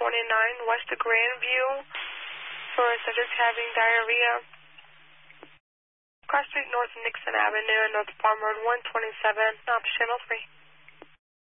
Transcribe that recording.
west of Grandview for a subject having diarrhea. Cross Street north of Nixon Avenue and north of Farm Road 127, off Channel 3.